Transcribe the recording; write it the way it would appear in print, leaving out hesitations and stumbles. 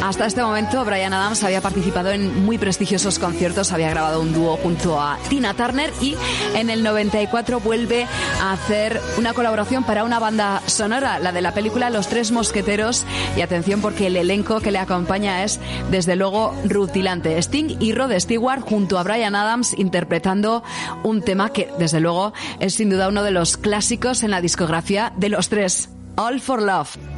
Hasta este momento, Bryan Adams había participado en muy prestigiosos conciertos, había grabado un dúo junto a Tina Turner y en el 94 vuelve a hacer una colaboración para una banda sonora, la de la película Los Tres Mosqueteros. Y atención, porque el elenco que le acompaña es, desde luego, rutilante. Sting y Rod Stewart junto a Bryan Adams interpretando un tema que, desde luego, es sin duda uno de los clásicos en la discografía de los tres. All for Love.